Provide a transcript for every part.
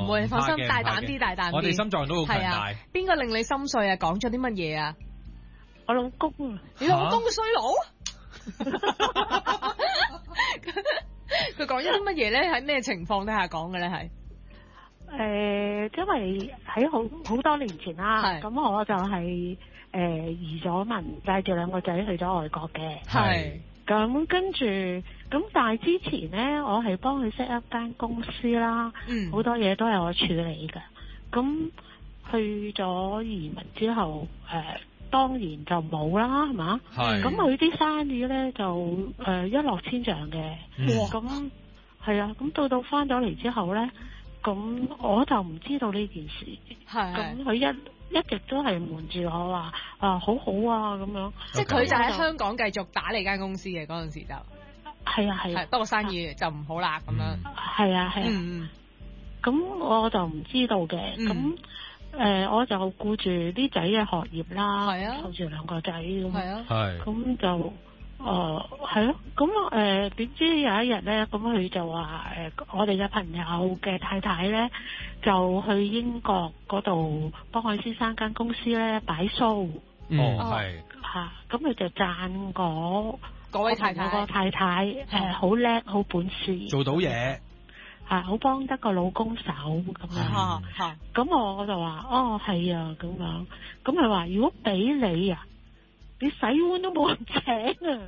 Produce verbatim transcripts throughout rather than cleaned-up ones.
會，放心，大膽啲，大膽啲。 我哋心臟都好強大。 邊個令你心碎啊？講咗啲乜嘢啊？ 我老公啊， 你老公嘅衰佬？佢講咗啲乜嘢咧？喺咩情況底下講嘅咧？係誒、呃，因為喺好好多年前啦，咁我就係、是、誒、呃、移咗民，帶住兩個仔去咗外國嘅。 係咁跟住，咁但係之前咧，我係幫佢 set 一間公司啦， 嗯， 好多嘢都係我處理嘅。咁去咗移民之後，誒、呃、當然就冇啦，係嘛？係。咁佢啲生意咧就誒、呃、一落千丈嘅。咁係啊，咁到到翻咗嚟之後咧。咁我就唔知道呢件事，咁佢一一直都係瞞住我話啊好好啊咁樣， 即係佢就喺香港繼續打你間公司嘅嗰陣時就係啊係啊， 不過生意就唔好啦咁樣， 係啊係啊，咁我就唔知道嘅，咁誒我就顧住啲仔嘅學業啦，顧住兩個仔咁，咁就。誒係咯，咁誒點知有一日咧，咁佢就話誒、呃、我哋嘅朋友嘅太太咧就去英國嗰度幫佢先生間公司咧擺 show，哦係嚇，咁佢、啊、就讚嗰嗰位太太個太太誒好叻好本事， 做到嘢嚇，好幫得個老公手咁樣嚇嚇，咁我我就話哦係啊咁樣，咁佢話如果俾你啊。你洗碗都冇人請啊！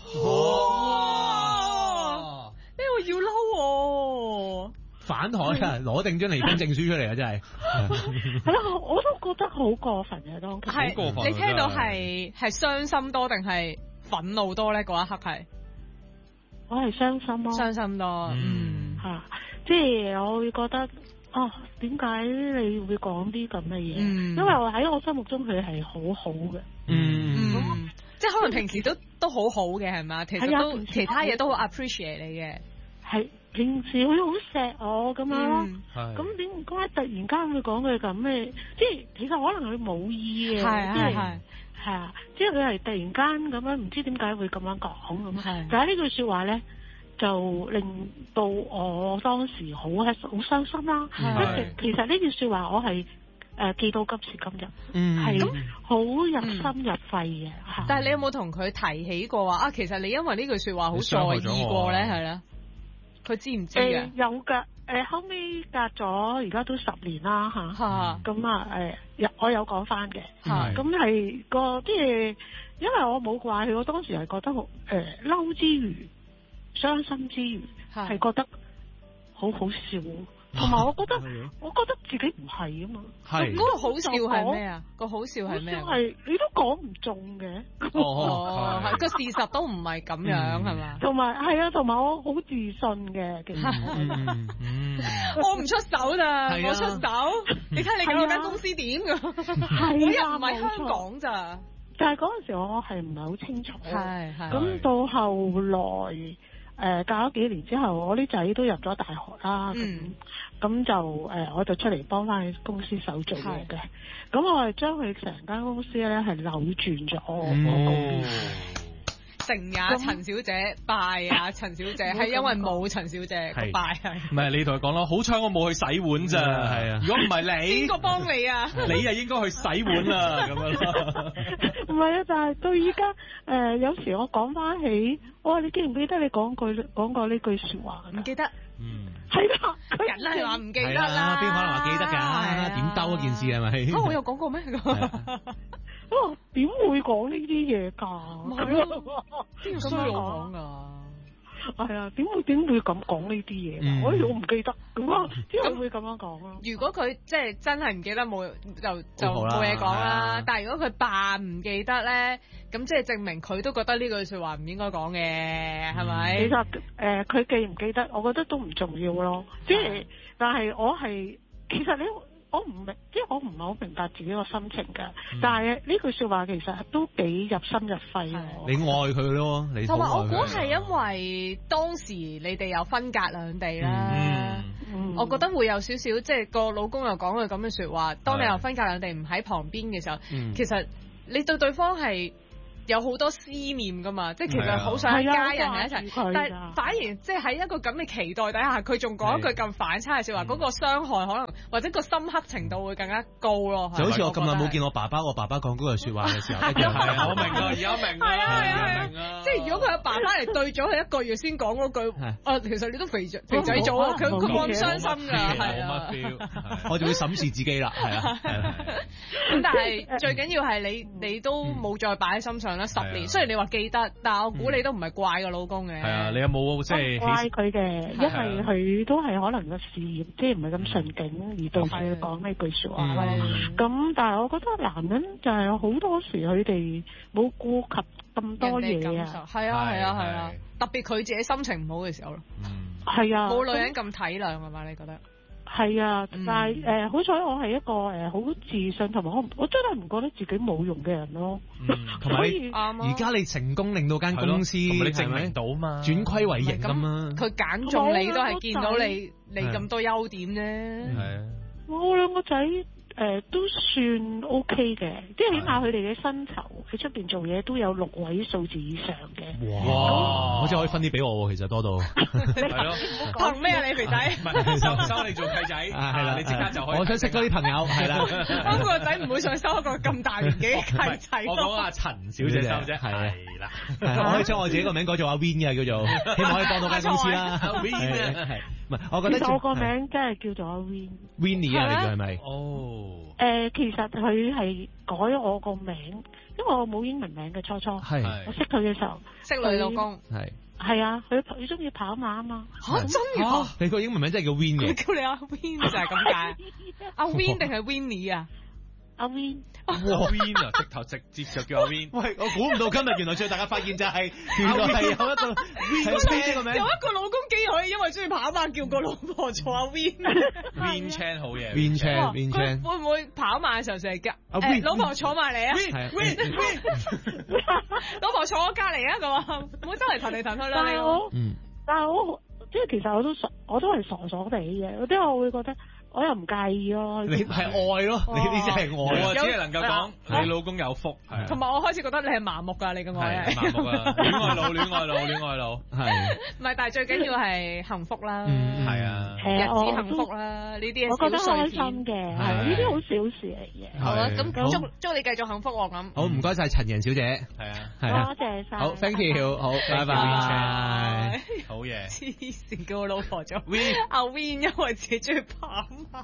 哇！呢個要嬲， 反台啊！攞定張離婚證書出嚟啊！真係係咯，我都覺得好過分啊！當時係過分，你聽到係係傷心多定係憤怒多咧？嗰一刻係我係傷心咯， 傷心多，嗯吓、啊，即係我會覺得。哦，點解你會講啲咁嘅嘢？因為我喺我心目中佢係好好嘅，嗯， 嗯即係可能平時都都好好嘅係嘛，其實都、啊、其他嘢都好 appreciate 你嘅， 係平時佢好錫我咁樣咯，咁點解突然間會講佢咁嘅？即係其實可能佢冇意嘅， 係係係係啊，即係佢係突然間咁樣，唔知點解會咁樣講咁，但係呢句說話咧。就令到我當時好係好傷心啦。其實呢句說話我係誒、呃、記到今時今日，係咁好入心入肺嘅。 嗯、但係你有冇同佢提起過話啊？其實你因為呢句說話好在意過咧，係啦。佢知唔知啊、呃？ 有噶，誒、呃、後尾隔咗而家都十年啦吓。咁啊誒，有、呃、我有講翻嘅。咁係個即係，因為我冇怪佢，我當時係覺得好誒嬲之餘。傷心之餘係覺得好好笑，同埋我覺得我覺得自己唔係啊嘛。係嗰個好笑係咩啊？個好笑係咩？ 係你都講唔中嘅。 哦，係個事實都唔係咁樣係嘛？ 同埋係啊，同埋我好自信嘅。其實我唔出手咋，我出手。你睇你嗰間公司點㗎？我又唔係香港咋。 但係嗰陣時我係唔係好清楚。 係係。 咁到後來。誒、呃，隔咗幾年之後，我啲仔都入咗大學啦，咁咁、嗯、就誒、呃，我就出嚟幫翻公司手做嘢嘅。咁我係將佢成間公司咧係扭轉咗我個公司。 成也陳小姐，敗啊陳小姐，係因為冇陳小姐個敗係。 唔係你同佢講咯，好彩我冇去洗碗咋，係啊。如果唔係你， 邊個幫你啊？ 你啊應該去洗碗啦，咁樣咯。 唔係啊，但係到依家誒，有時我講翻起，我話你記唔記得你講句講過呢句說話？ 唔記得。 嗯，係啦， 人係話唔記得啦， 邊可能話記得㗎？點兜嗰件事係咪？ 啊，我有講過咩？ 哦，點會講呢啲嘢噶？ 邊個衰佬講噶？ 係啊，點會點會咁講呢啲嘢？我我唔記得咁啊，點解會咁樣講啊？ 如果佢即係真係唔記得，冇就就冇嘢講啦。但係如果佢扮唔記得咧，咁即係證明佢都覺得呢句說話唔應該講嘅，係咪？其實誒，佢記唔記得，我覺得都唔重要咯。即係，但係我係其實你。我唔明，即係我唔係好明白自己個心情㗎。嗯、但係呢句說話其實都幾入心入肺。 你愛佢咯，你同埋我估係因為當時你哋又分隔兩地啦。嗯嗯、我覺得會有少少，即係個老公又講佢咁嘅說話。當你又分隔兩地唔喺旁邊嘅時候，嗯、其實你對對方係有好多思念噶嘛，即係其實好想一家人喺一齊，但係反而即係喺一個咁嘅期待底下，佢仲講一句咁反差嘅説話，嗰個傷害可能或者個深刻程度會更加高咯。 就好似我咁耐冇見我爸爸，我爸爸講嗰句説話嘅時候， 係啊，我明啊，而家明係啊係啊，即係如果佢阿爸翻嚟對咗佢一個月先講嗰句，啊其實你都肥仔肥仔咗啊，佢佢咁傷心㗎，係啊， 我就會審視自己啦，係啊， 咁但係最緊要係你你都冇再擺喺心上啦，十年雖然你話記得，但係我估你都唔係怪個老公嘅。 係啊，你有冇即係怪佢嘅？因為佢都係可能個事業即係唔係咁順境，而對佢講呢句説話咯。咁但係我覺得男人就係好多時佢哋冇顧及咁多嘢啊。 係啊係啊係啊，特別佢自己心情唔好嘅時候咯。 係啊， 冇女人咁體諒係嘛？你覺得？ 係啊，但係誒好彩我係一個誒好自信同埋我我真係唔覺得自己冇用嘅人咯。 同埋而家你成功令到間公司你證明到嘛， 轉虧為盈咁啊！ 佢揀中你都係見到你你咁多優點啫。 係啊， 我兩個仔。誒都算 OK 嘅，即係起碼佢哋嘅薪酬喺出邊做嘢都有六位數字以上嘅。 哇！好似可以分啲俾我喎，其實多到。 係咯， 憑咩啊你肥仔？ 唔係收收你做契仔，係啦，你即刻就可以。 我想識多啲朋友，係啦。 我個仔唔會想收一個咁大年紀嘅契仔。 我講阿陳小姐收啫，係啦。 我可以將我自己個名改做阿 Win 嘅叫做，希望可以幫到間公司啦。阿 Win 係，唔係我覺得。 其實我個名真係叫做阿 Win。Winnie 啊，你叫係咪？ 哦。 誒，其實佢係改咗我個名，因為我冇英文名嘅初初。係。我識佢嘅時候， 識女老公。 係。 係啊，佢佢中意跑馬啊嘛。 嚇真㗎？ 你個英文名真係叫 Win 嘅。 佢叫你阿 Win 就係咁解。阿 Win 定係 Winnie 啊？ 阿 Win。 哇 Win 啊，直頭直接就叫阿 Win。 喂，我估唔到今日原來最大家發現就係原來係有一個 Win Chan 個名， 有一個老公竟然可以因為中意跑馬叫個老婆做阿 Win。 Win Chan 好嘢。 Win Chan Win Chan。 會唔會跑馬嘅時候成日叫誒老婆坐埋嚟啊 ？Win Win。 老婆坐我隔離啊咁啊，唔好周圍騰嚟騰去啦你。 嗯。但係我即係其實我都傻，我都係傻傻地嘅，有啲我會覺得。我又唔介意咯， 你係愛咯，你呢啲係愛， 我只係能夠講你老公有福，係。 同埋我開始覺得你係麻木㗎，你嘅愛係。 麻木啊！戀愛腦，戀愛腦，戀愛腦， 係。 唔係，但係最緊要係幸福啦， 係啊， 日子幸福啦，呢啲我覺得開心嘅，係呢啲好小事嚟嘅。 好啦，咁祝祝你繼續幸福喎咁。 好，唔該曬陳妍小姐， 係啊， 係啊， 多謝曬。 好 ，thank you，好，拜拜。 好嘢。 黐線叫我老婆做 Win，阿 Win 因為自己中意跑馬。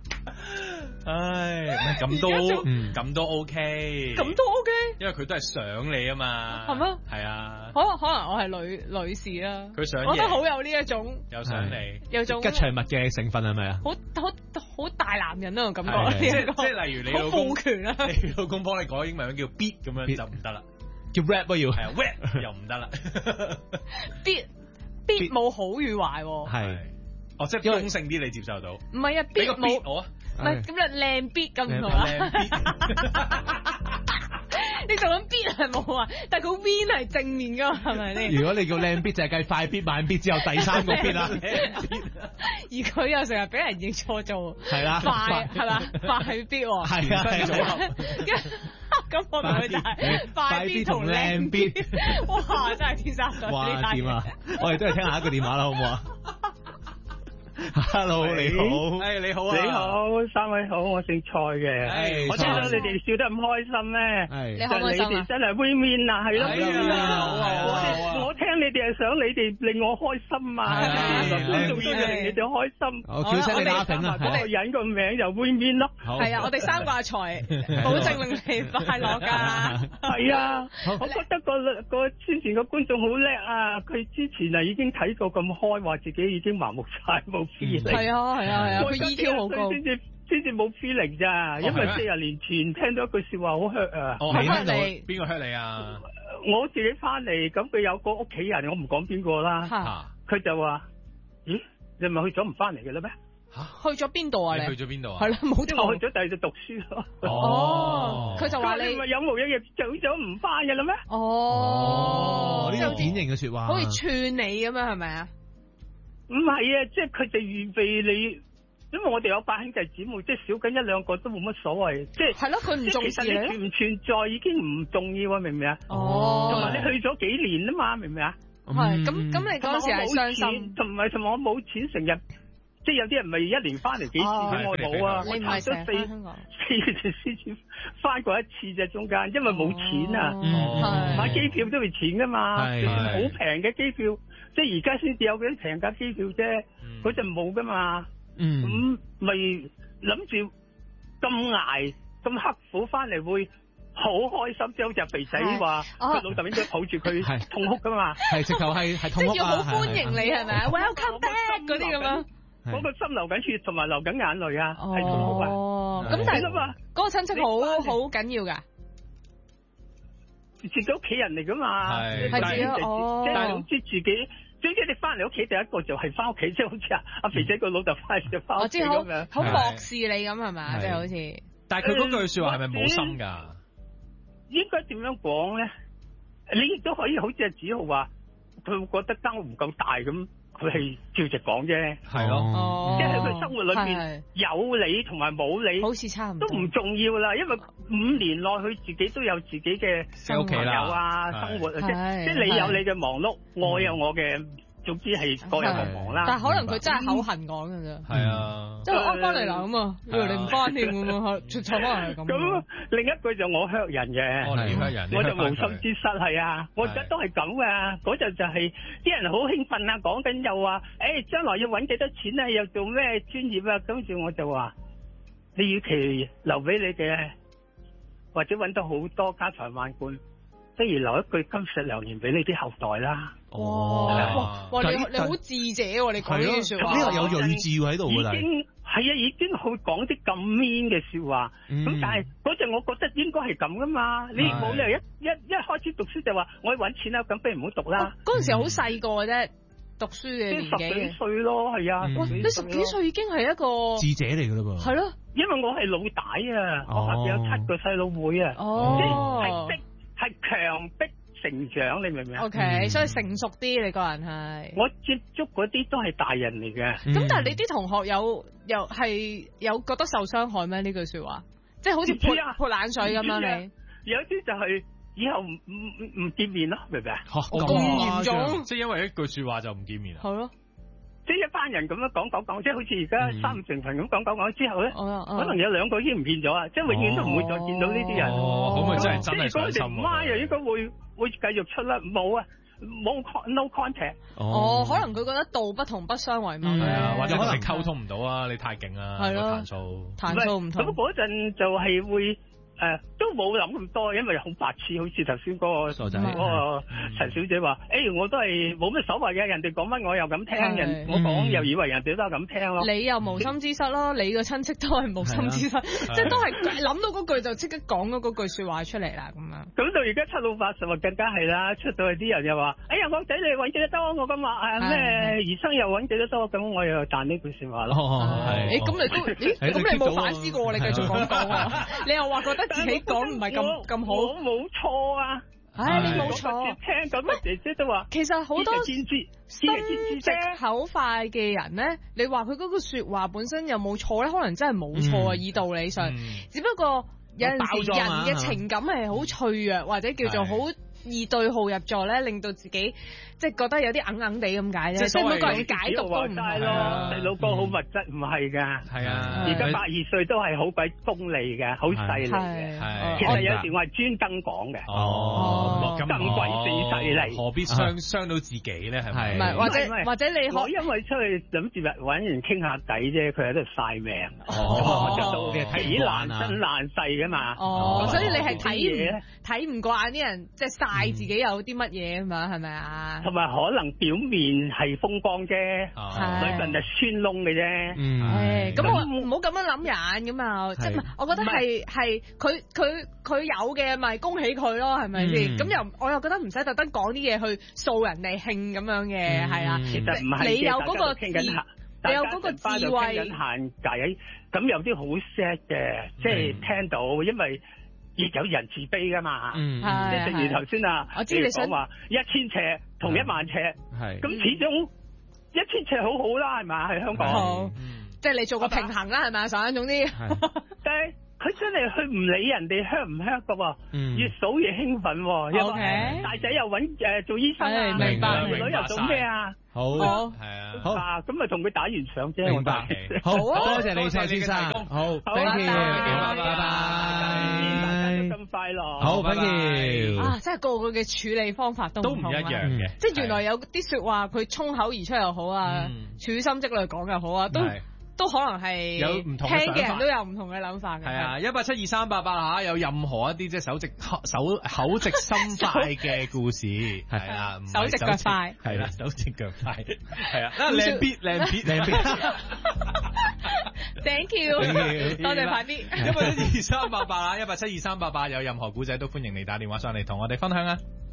唉，咁都咁都 OK， 咁都 OK， 因為佢都係想你啊嘛， 係咩？ 係啊， 可能可能我係女女士啦， 佢想， 我覺得好有呢一種， 有想你， 有種吉祥物嘅成分係咪啊？ 好好好大男人嗰種感覺， 即係例如你老公， 好賦權啊， 你老公幫你改英文名叫 beat 咁樣就唔得啦， 叫 rap 不要， 係啊 rap 又唔得啦 ，beat beat 冇好與壞， 係。 哦，即係中性啲，你接受到？ 唔係啊， 俾個 beat 我啊， 唔係咁就靚 beat 咁唔同啊。你做緊 beat 係冇啊，但係個 win 係正面噶嘛，係咪咧？ 如果你叫靚 beat 就係計快 beat 慢 beat 之後第三個 beat 啦。 而佢又成日俾人認錯做係啦， 快係嘛快 beat 喎， 係啊，組合。 咁我同佢就係快 beat 同靚 beat，哇！真係天生對。 哇！點啊？我哋都係聽下一個電話啦，好唔好啊？Hello， 你好， 誒你好啊， 你好，三位好，我姓蔡嘅，我聽到你哋笑得咁開心咧， 你開心啊？ 你哋真係 win win 啊，係咯，我我聽你哋係想你哋令我開心啊，觀眾都要令你哋開心， 我叫聲你打平啦， 嗰個人個名就 win win 咯， 係啊，我哋三個阿財，保證令你快樂㗎， 係啊，我覺得個個之前個觀眾好叻啊，佢之前啊已經睇過咁開，話自己已經麻木晒冇。 係啊係啊係啊，佢 E Q 好高， 先至先至冇 feeling 咋，因為四十年前聽到一句說話好 hurt 啊。 哦，聽到邊個 hurt 你啊？ 我自己翻嚟，咁佢有個屋企人，我唔講邊個啦。佢就話：咦，你咪去咗唔翻嚟嘅啦咩？ 去咗邊度啊？你去咗邊度啊？ 係啦，冇錯。 我去咗第二度讀書咯。 哦，佢就話你咪有冇一日走咗唔翻嘅啦咩？ 哦， 呢個典型嘅說話， 好似串你咁樣係咪啊？ 唔係啊，即係佢哋預備你因為我哋有八兄弟姊妹，即係少緊一兩個都冇乜所謂，即係係咯，佢唔重視你。 其實你存唔存在已經唔重要啊，明唔明啊？哦，同埋你去咗幾年啊嘛，明唔明啊？ 係咁咁，你嗰時係傷心， 同埋同埋我冇錢成日，即係有啲人咪一年翻嚟幾次嘅，我冇啊，我差咗四四次先翻過一次啫，中間因為冇錢啊，買機票都要錢噶嘛，好平嘅機票。即係而家先至有嗰啲平價機票啫，嗰陣冇噶嘛，咁咪諗住咁捱咁刻苦翻嚟會好開心，即係好似肥仔話，佢老豆應該抱住佢痛哭噶嘛， 係直頭係係痛哭啊， 即係要好歡迎你係咪啊 ？Welcome back 嗰啲咁樣， 嗰個心流緊血同埋流緊眼淚啊，係痛哭啊！ 咁但係嗰個親戚好好緊要㗎。 自己屋企人嚟噶嘛，係係哦，即係總之自己，總之你翻嚟屋企第一個就係翻屋企，即係好似阿阿肥仔個老豆翻嚟就翻屋企咁樣， 好漠視你咁係咪？即係好似， 但係佢嗰句說話係咪冇心噶？ 應該點樣講咧？你亦都可以好似阿子豪話，佢會覺得間屋唔夠大咁。佢係照直講啫， 係咯， 即係喺佢生活裏邊有你同埋冇你， 好似差唔多都唔重要啦。因為五年內佢自己都有自己嘅小朋友啊，生活啊，即係即係你有你嘅忙碌，我有我嘅，總之係各有各忙啦。 但係可能佢真係口痕講㗎啫， 係啊， 即係我翻嚟啦咁啊，以為你唔翻添咁啊，出錯可能係咁。 咁另一句就我嚇人嘅， 我嚇人， 我就無心之失係啊，我覺得都係咁噶。嗰陣就係啲人好興奮啊，講緊又話，誒將來要揾幾多錢啊，又做咩專業啊，跟住我就話，你與其留俾你嘅，或者揾到好多家財萬貫，不如留一句金石良言俾你啲後代啦。 哇！哇！你你好智者喎，你講呢啲説話， 呢個有睿智喺度㗎啦。 已經係啊，已經去講啲咁 mean 嘅説話。咁但係嗰陣，我覺得應該係咁噶嘛。你冇理由一一一開始讀書就話我要揾錢啦，咁不如唔好讀啦。 嗰陣時好細個嘅啫，讀書嘅年紀。 十幾歲咯，係啊。 哇！你十幾歲已經係一個智者嚟㗎啦噃。 係咯， 因為我係老大啊，我下邊有七個細佬妹啊，即係逼係強迫成長，你明唔明啊 ？O K，所以成熟啲，你個人係。 我接觸嗰啲都係大人嚟嘅。 咁但係你啲同學有又係有覺得受傷害咩？呢句説話，即係好似潑潑冷水咁樣你。 有啲就係以後唔唔唔見面咯，明唔明啊？ 咁嚴重， 即係因為一句説話就唔見面啊？ 係咯。 即係一班人咁樣講講講，即係好似而家三五成群咁講講講之後咧，可能有兩個已經唔見咗啊！即係永遠都唔會再見到呢啲人。 哦，咁咪真係真係傷心喎！ 即係嗰條媽又應該會會繼續出啦，冇啊，冇 no contact。 哦，可能佢覺得道不同不相為謀。 係啊，或者可能溝通唔到啊，你太勁啊，係咯，彈數彈數唔同。 咁嗰陣就係會。誒、呃、都冇諗咁多，因為好白痴，好似頭先嗰個嗰個陳小姐話，誒、欸、我都係冇乜所謂嘅，人哋講乜我又咁聽，人我講又以為人哋都係咁聽咯。 你又無心之失咯，你個親戚都係無心之失，即係都係諗到嗰句就即刻講咗嗰句説話出嚟啦咁樣。 咁到而家七老八十啊，更加係啦，出到去啲人又話，哎呀我仔你揾幾多多，我咁話誒咩兒生又揾幾多多，咁我又彈呢句説話咯。 誒咁你都，咦咁你冇反思過，你繼續講講啊，你又話覺得自己講唔係咁咁好， 我冇錯啊！ 唉，你冇錯。 聽咁嘅姐姐都話， 其實好多心直口快嘅人咧，你話佢嗰個説話本身有冇錯咧？可能真係冇錯啊！以道理上，只不過有陣時人嘅情感係好脆弱，或者叫做好易對號入座咧，令到自己即係覺得有啲硬硬地咁解啫。即係每個人解讀都唔係咯。 細佬哥好物質唔係㗎， 係啊， 而家百二歲都係好鬼功利嘅，好細膩嘅。係，其實有時我係專登講嘅。 哦， 咁鬼死細膩， 何必傷傷到自己咧？係咪？ 唔係，或者或者你可因為出去諗住揾人傾下偈啫，佢喺度曬命。 哦， 我就到睇爛身爛世㗎嘛。 哦，所以你係睇唔睇唔慣啲人即係曬自己有啲乜嘢啊嘛？係咪啊？同埋可能表面係風光啫，裏邊就穿窿嘅啫。 嗯，咁我唔好咁樣諗人咁啊，即係我覺得係係佢佢佢有嘅咪恭喜佢咯，係咪先？咁又我又覺得唔使特登講啲嘢去掃人哋興咁樣嘅，係啦。其實唔係，你有嗰個智，你有嗰個智慧。傾緊閒偈，咁有啲好 sad 嘅，即係聽到，因為。亦有人自卑噶嘛，嗯，即係正如頭先啊，我知你講話一千尺同一萬尺，係，咁始終一千尺好好啦，係咪喺香港， 即係你做個平衡啦，係咪啊？上總之， 但係佢真係佢唔理人哋香唔香噶喎，越數越興奮喎。O K，大仔又揾誒做醫生啊， 明白， 女又做咩啊？ 好，係啊，好， 咁咪同佢打完場啫。 明白，好，多謝你謝先生，好 ，thank you，拜拜， 大家都咁快樂， 好 ，thank you。 啊，真係個個嘅處理方法都都唔一樣嘅， 即係原來有啲説話佢衝口而出又好啊，處心積慮講又好啊，都。都可能係有唔同聽嘅人都有唔同嘅諗法嘅。 係啊，一八七二三八八嚇，有任何一啲即係手直手口直心快嘅故事，係啊， 手直腳快， 係啦，手直腳快，係啊，靚啲靚啲靚啲 ，thank you，多謝快啲。 一八七二三八八啊，一八七二三八八有任何故仔都歡迎你打電話上嚟同我哋分享啊。